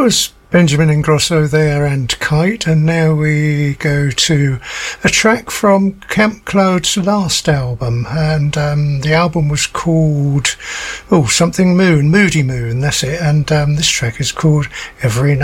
was Benjamin Ingrosso there and Kite, and now we go to a track from Camp Cloud's last album, and the album was called something Moon, Moody Moon, that's it, and this track is called Every